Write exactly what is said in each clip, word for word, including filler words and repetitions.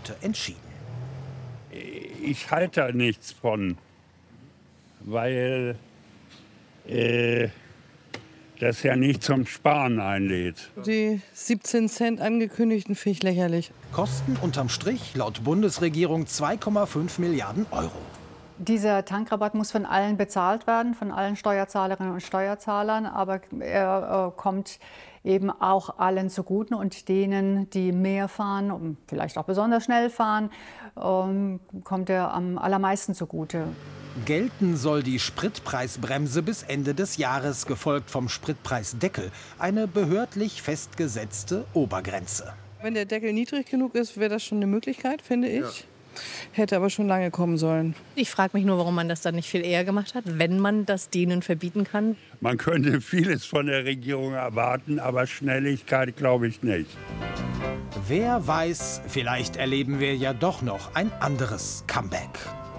heute entschieden. Ich halte da nichts von, weil äh, das ja nicht zum Sparen einlädt. Die siebzehn Cent angekündigten finde ich lächerlich. Kosten unterm Strich laut Bundesregierung zwei Komma fünf Milliarden Euro. Dieser Tankrabatt muss von allen bezahlt werden, von allen Steuerzahlerinnen und Steuerzahlern, aber er äh, kommt eben auch allen zugute und denen, die mehr fahren und vielleicht auch besonders schnell fahren, ähm, kommt er am allermeisten zugute. Gelten soll die Spritpreisbremse bis Ende des Jahres, gefolgt vom Spritpreisdeckel, eine behördlich festgesetzte Obergrenze. Wenn der Deckel niedrig genug ist, wäre das schon eine Möglichkeit, finde ich. Ja. Hätte aber schon lange kommen sollen. Ich frage mich nur, warum man das dann nicht viel eher gemacht hat, wenn man das denen verbieten kann. Man könnte vieles von der Regierung erwarten, aber Schnelligkeit glaube ich nicht. Wer weiß, vielleicht erleben wir ja doch noch ein anderes Comeback.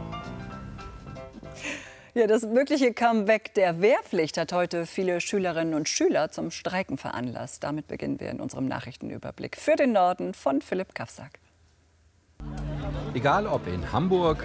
Ja, das mögliche Comeback der Wehrpflicht hat heute viele Schülerinnen und Schüler zum Streiken veranlasst. Damit beginnen wir in unserem Nachrichtenüberblick für den Norden von Philipp Kafsack. Egal ob in Hamburg,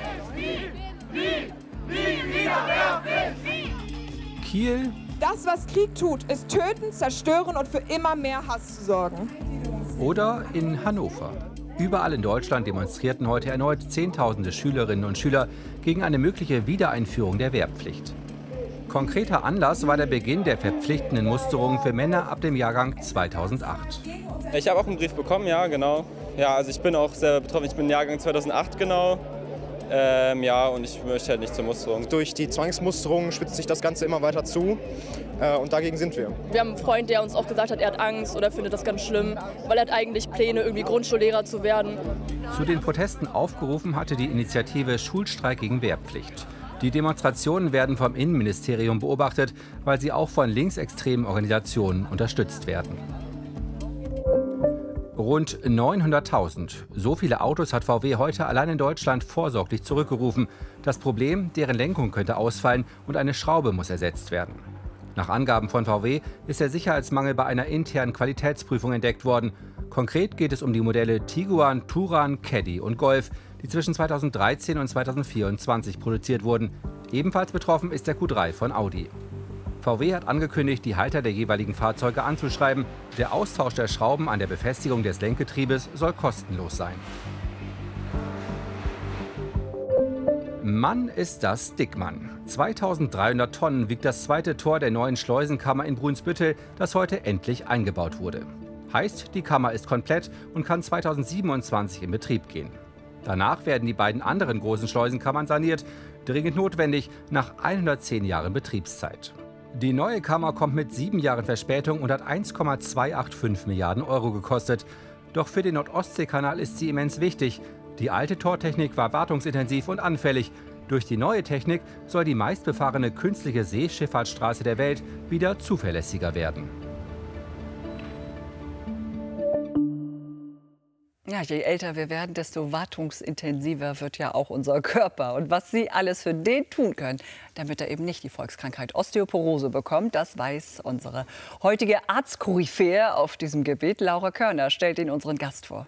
Kiel. Das, was Krieg tut, ist töten, zerstören und für immer mehr Hass zu sorgen. Oder in Hannover. Überall in Deutschland demonstrierten heute erneut Zehntausende Schülerinnen und Schüler gegen eine mögliche Wiedereinführung der Wehrpflicht. Konkreter Anlass war der Beginn der verpflichtenden Musterung für Männer ab dem Jahrgang zweitausendacht. Ich habe auch einen Brief bekommen, ja, genau. Ja, also ich bin auch selber betroffen. Ich bin Jahrgang zweitausendacht, genau. Ähm, ja, und ich möchte halt nicht zur Musterung. Durch die Zwangsmusterung spitzt sich das Ganze immer weiter zu. Äh, und dagegen sind wir. Wir haben einen Freund, der uns auch gesagt hat, er hat Angst oder findet das ganz schlimm, weil er hat eigentlich Pläne, irgendwie Grundschullehrer zu werden. Zu den Protesten aufgerufen hatte die Initiative Schulstreik gegen Wehrpflicht. Die Demonstrationen werden vom Innenministerium beobachtet, weil sie auch von linksextremen Organisationen unterstützt werden. Rund neunhunderttausend. So viele Autos hat V W heute allein in Deutschland vorsorglich zurückgerufen. Das Problem, deren Lenkung könnte ausfallen und eine Schraube muss ersetzt werden. Nach Angaben von V W ist der Sicherheitsmangel bei einer internen Qualitätsprüfung entdeckt worden. Konkret geht es um die Modelle Tiguan, Touran, Caddy und Golf, die zwischen zweitausenddreizehn und zweitausendvierundzwanzig produziert wurden. Ebenfalls betroffen ist der Q drei von Audi. V W hat angekündigt, die Halter der jeweiligen Fahrzeuge anzuschreiben. Der Austausch der Schrauben an der Befestigung des Lenkgetriebes soll kostenlos sein. Mann, ist das Dickmann. zweitausenddreihundert Tonnen wiegt das zweite Tor der neuen Schleusenkammer in Brunsbüttel, das heute endlich eingebaut wurde. Heißt, die Kammer ist komplett und kann zweitausendsiebenundzwanzig in Betrieb gehen. Danach werden die beiden anderen großen Schleusenkammern saniert, dringend notwendig nach hundertzehn Jahren Betriebszeit. Die neue Kammer kommt mit sieben Jahren Verspätung und hat eins Komma zweihundertfünfundachtzig Milliarden Euro gekostet. Doch für den Nord-Ostsee-Kanal ist sie immens wichtig. Die alte Tortechnik war wartungsintensiv und anfällig. Durch die neue Technik soll die meistbefahrene künstliche Seeschifffahrtsstraße der Welt wieder zuverlässiger werden. Ja, je älter wir werden, desto wartungsintensiver wird ja auch unser Körper. Und was Sie alles für den tun können, damit er eben nicht die Volkskrankheit Osteoporose bekommt, das weiß unsere heutige Arztkoryphäe auf diesem Gebiet. Laura Körner stellt Ihnen unseren Gast vor.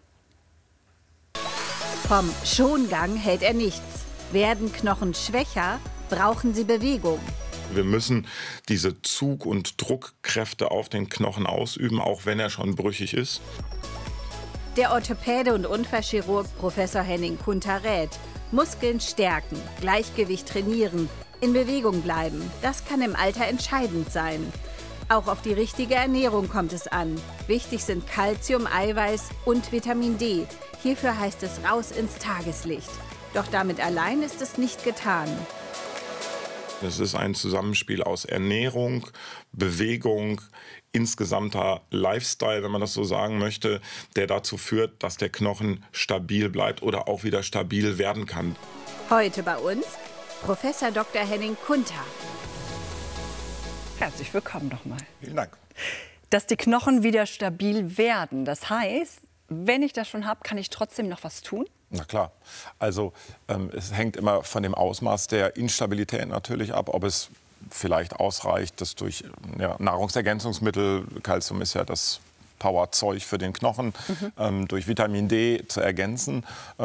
Vom Schongang hält er nichts. Werden Knochen schwächer, brauchen sie Bewegung. Wir müssen diese Zug- und Druckkräfte auf den Knochen ausüben, auch wenn er schon brüchig ist. Der Orthopäde und Unfallchirurg Professor Henning Kunter rät: Muskeln stärken, Gleichgewicht trainieren, in Bewegung bleiben. Das kann im Alter entscheidend sein. Auch auf die richtige Ernährung kommt es an. Wichtig sind Kalzium, Eiweiß und Vitamin D. Hierfür heißt es raus ins Tageslicht. Doch damit allein ist es nicht getan. Es ist ein Zusammenspiel aus Ernährung, Bewegung, insgesamter Lifestyle, wenn man das so sagen möchte, der dazu führt, dass der Knochen stabil bleibt oder auch wieder stabil werden kann. Heute bei uns Professor Doktor Henning Kunter. Herzlich willkommen nochmal. Vielen Dank. Dass die Knochen wieder stabil werden, das heißt, wenn ich das schon habe, kann ich trotzdem noch was tun? Na klar. Also ähm, es hängt immer von dem Ausmaß der Instabilität natürlich ab, ob es vielleicht ausreicht, das durch ja, Nahrungsergänzungsmittel, Kalzium ist ja das Powerzeug für den Knochen, mhm. ähm, durch Vitamin D zu ergänzen.